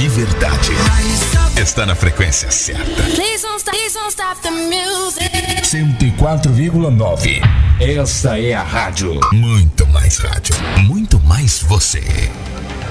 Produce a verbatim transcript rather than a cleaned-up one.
de verdade está na frequência certa. cento e quatro vírgula nove. Esta é a rádio. Muito mais rádio. Muito mais você.